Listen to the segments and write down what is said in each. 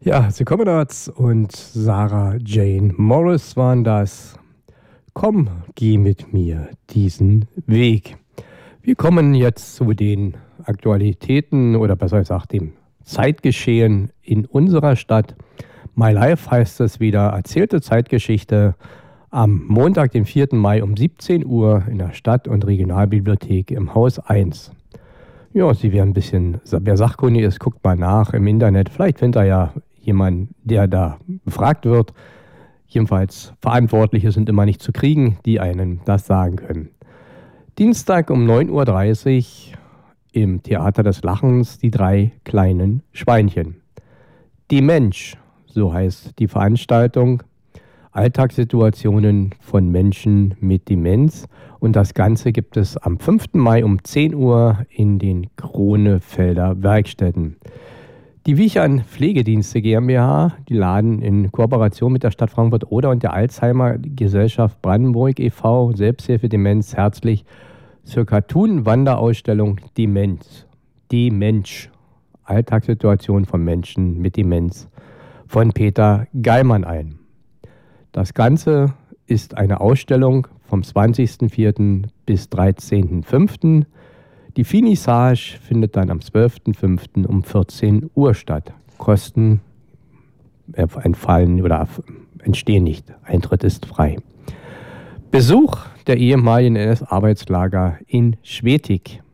Ja, The Commodores und Sarah Jane Morris waren das. Komm, geh mit mir diesen Weg. Wir kommen jetzt zu den Aktualitäten oder besser gesagt dem Zeitgeschehen in unserer Stadt. My Life heißt es wieder, erzählte Zeitgeschichte am Montag, den 4. Mai um 17 Uhr in der Stadt- und Regionalbibliothek im Haus 1. Ja, Sie werden ein bisschen, wer sachkundig ist, guckt mal nach im Internet. Vielleicht findet er ja jemanden, der da befragt wird. Jedenfalls Verantwortliche sind immer nicht zu kriegen, die einen das sagen können. Dienstag um 9:30 Uhr im Theater des Lachens die 3 kleinen Schweinchen. Die Mensch, so heißt die Veranstaltung. Alltagssituationen von Menschen mit Demenz. Und das Ganze gibt es am 5. Mai um 10 Uhr in den Kronefelder Werkstätten. Die Wichern Pflegedienste GmbH, die laden in Kooperation mit der Stadt Frankfurt-Oder und der Alzheimer Gesellschaft Brandenburg e.V. Selbsthilfe Demenz herzlich zur Cartoon-Wanderausstellung Demenz. Die Mensch. Alltagssituation von Menschen mit Demenz von Peter Geilmann ein. Das Ganze ist eine Ausstellung vom 20.04. bis 13.05. Die Finissage findet dann am 12.05. um 14 Uhr statt. Kosten entfallen oder entstehen nicht. Eintritt ist frei. Besuch der ehemaligen NS-Arbeitslager in Schwetig.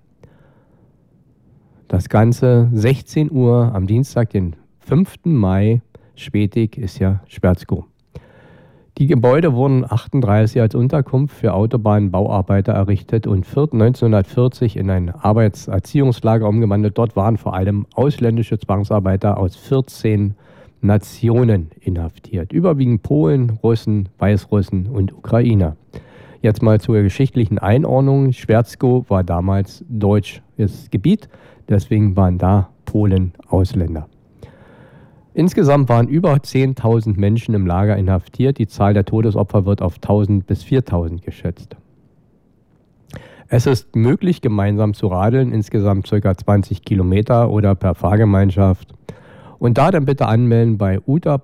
Das Ganze 16 Uhr am Dienstag, den 5. Mai. Schwetig ist ja Schwerzkow. Die Gebäude wurden 1938 als Unterkunft für Autobahnbauarbeiter errichtet und 1940 in ein Arbeitserziehungslager umgewandelt. Dort waren vor allem ausländische Zwangsarbeiter aus 14 Nationen inhaftiert. Überwiegend Polen, Russen, Weißrussen und Ukrainer. Jetzt mal zur geschichtlichen Einordnung. Schwerzkow war damals deutsches Gebiet, deswegen waren da Polen Ausländer. Insgesamt waren über 10.000 Menschen im Lager inhaftiert. Die Zahl der Todesopfer wird auf 1.000 bis 4.000 geschätzt. Es ist möglich, gemeinsam zu radeln, insgesamt ca. 20 Kilometer oder per Fahrgemeinschaft. Und da dann bitte anmelden bei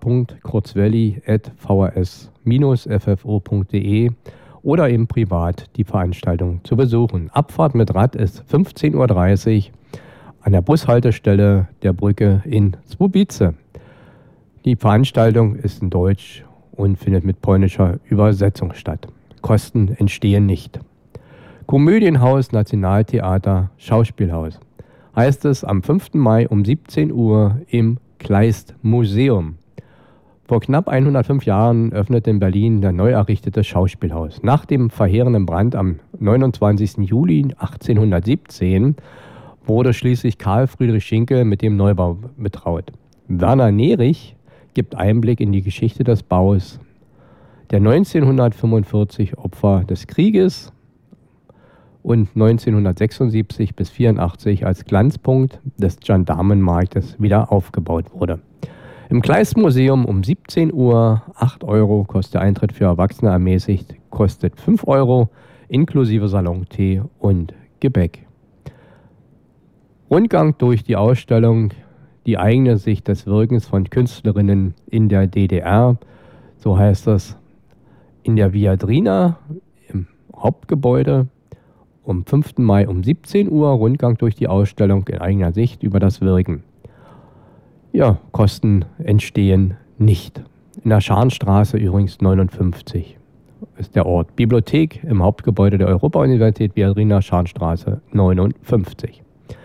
uta.kurzwelli@vhs-ffo.de oder eben privat die Veranstaltung zu besuchen. Abfahrt mit Rad ist 15:30 Uhr an der Bushaltestelle der Brücke in Słubice. Die Veranstaltung ist in Deutsch und findet mit polnischer Übersetzung statt. Kosten entstehen nicht. Komödienhaus, Nationaltheater, Schauspielhaus. Heißt es am 5. Mai um 17 Uhr im Kleist Museum. Vor knapp 105 Jahren öffnete in Berlin der neu errichtete Schauspielhaus. Nach dem verheerenden Brand am 29. Juli 1817 wurde schließlich Karl Friedrich Schinkel mit dem Neubau betraut. Werner Nerich gibt Einblick in die Geschichte des Baus der 1945 Opfer des Krieges und 1976 bis 1984 als Glanzpunkt des Gendarmenmarktes wieder aufgebaut wurde. Im Kleist-Museum um 17 Uhr, 8 Euro, kostet der Eintritt für Erwachsene ermäßigt, kostet 5 Euro, inklusive Salontee und Gebäck. Rundgang durch die Ausstellung, die eigene Sicht des Wirkens von Künstlerinnen in der DDR, so heißt das, in der Viadrina im Hauptgebäude am 5. Mai um 17 Uhr, Rundgang durch die Ausstellung in eigener Sicht über das Wirken. Ja, Kosten entstehen nicht. In der Scharnstraße übrigens 59 ist der Ort. Bibliothek im Hauptgebäude der Europa-Universität Viadrina, Scharnstraße 59.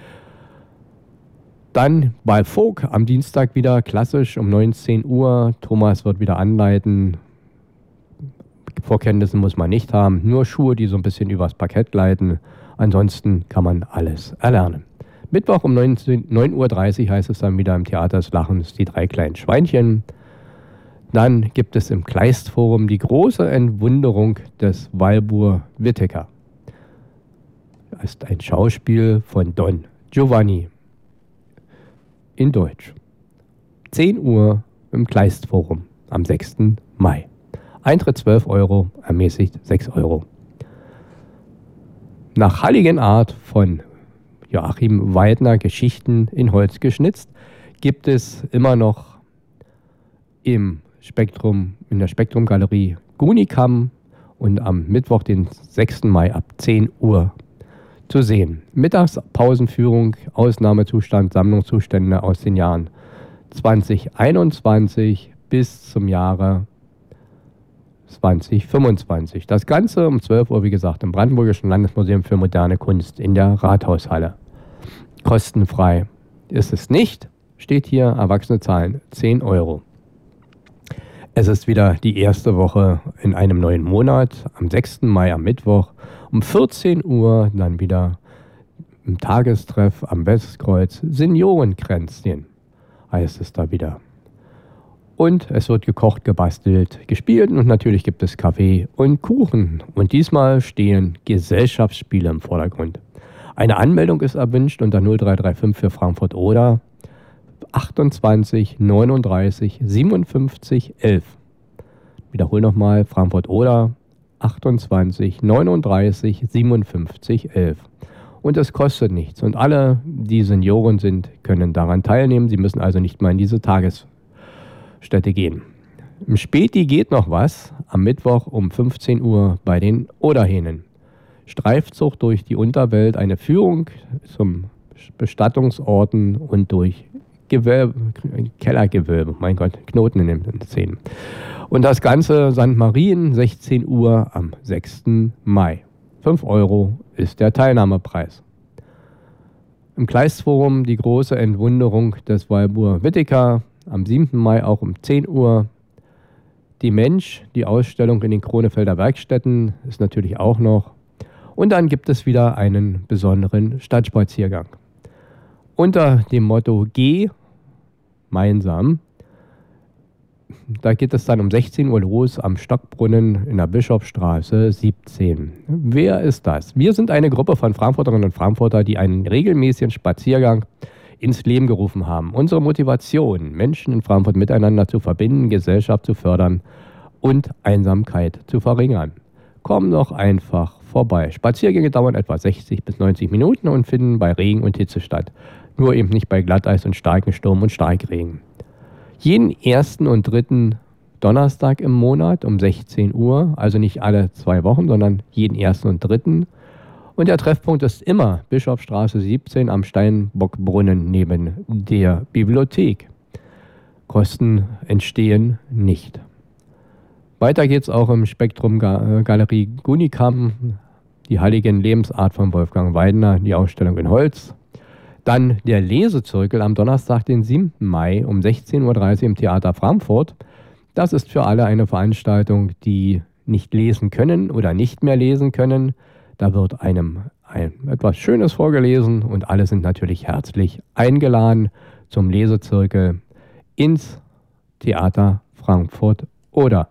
Dann bei Folk am Dienstag wieder klassisch um 19 Uhr. Thomas wird wieder anleiten. Vorkenntnisse muss man nicht haben. Nur Schuhe, die so ein bisschen übers Parkett gleiten. Ansonsten kann man alles erlernen. Mittwoch um 9:30 Uhr heißt es dann wieder im Theater des Lachens die 3 kleinen Schweinchen. Dann gibt es im Kleist-Forum die große Entwunderung des Walbur Whittaker. Das ist ein Schauspiel von Don Giovanni. In Deutsch. 10 Uhr im Kleist-Forum am 6. Mai. Eintritt 12 Euro, ermäßigt 6 Euro. Nach Heiligenart von Joachim Weidner, Geschichten in Holz geschnitzt, gibt es immer noch in der Spektrum-Galerie Gunikam und am Mittwoch, den 6. Mai ab 10 Uhr zu sehen. Mittagspausenführung, Ausnahmezustand, Sammlungszustände aus den Jahren 2021 bis zum Jahre 2025. Das Ganze um 12 Uhr, wie gesagt, im Brandenburgischen Landesmuseum für moderne Kunst in der Rathaushalle. Kostenfrei ist es nicht, steht hier, Erwachsene zahlen 10 Euro. Es ist wieder die erste Woche in einem neuen Monat, am 6. Mai am Mittwoch um 14 Uhr, dann wieder im Tagestreff am Westkreuz, Seniorenkränzchen heißt es da wieder. Und es wird gekocht, gebastelt, gespielt und natürlich gibt es Kaffee und Kuchen. Und diesmal stehen Gesellschaftsspiele im Vordergrund. Eine Anmeldung ist erwünscht unter 0335 für Frankfurt-Oder 28 39 57 11. Wiederhole nochmal, Frankfurt-Oder 28 39 57 11. Und es kostet nichts. Und alle, die Senioren sind, können daran teilnehmen. Sie müssen also nicht mal in diese Tagesstätte gehen. Im Späti geht noch was. Am Mittwoch um 15 Uhr bei den Oderhähnen. Streifzug durch die Unterwelt, eine Führung zum Bestattungsorten und durch Kellergewölbe. Mein Gott, Knoten in den Zähnen. Und das Ganze St. Marien, 16 Uhr am 6. Mai. 5 Euro ist der Teilnahmepreis. Im Kleistforum die große Entwunderung des Walburg Whittaker am 7. Mai auch um 10 Uhr. Die Mensch, die Ausstellung in den Kronefelder Werkstätten ist natürlich auch noch. Und dann gibt es wieder einen besonderen Stadtspaziergang. Unter dem Motto Geh gemeinsam. Da geht es dann um 16 Uhr los am Stockbrunnen in der Bischofsstraße 17. Wer ist das? Wir sind eine Gruppe von Frankfurterinnen und Frankfurter, die einen regelmäßigen Spaziergang ins Leben gerufen haben. Unsere Motivation, Menschen in Frankfurt miteinander zu verbinden, Gesellschaft zu fördern und Einsamkeit zu verringern. Komm doch einfach vorbei. Spaziergänge dauern etwa 60 bis 90 Minuten und finden bei Regen und Hitze statt. Nur eben nicht bei Glatteis und starkem Sturm und Starkregen. Jeden 1. und 3. Donnerstag im Monat um 16 Uhr, also nicht alle 2 Wochen, sondern jeden 1. und 3. Und der Treffpunkt ist immer Bischofsstraße 17 am Steinbockbrunnen neben der Bibliothek. Kosten entstehen nicht. Weiter geht es auch im Spektrum Galerie Gunikam, die Heiligen Lebensart von Wolfgang Weidner, die Ausstellung in Holz. Dann der Lesezirkel am Donnerstag, den 7. Mai um 16.30 Uhr im Theater Frankfurt. Das ist für alle eine Veranstaltung, die nicht lesen können oder nicht mehr lesen können. Da wird einem etwas Schönes vorgelesen und alle sind natürlich herzlich eingeladen zum Lesezirkel ins Theater Frankfurt oder.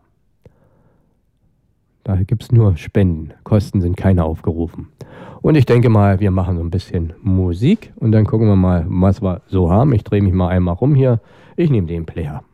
Da gibt es nur Spenden, Kosten sind keine aufgerufen. Und ich denke mal, wir machen so ein bisschen Musik und dann gucken wir mal, was wir so haben. Ich drehe mich mal einmal rum hier. Ich nehme den Player.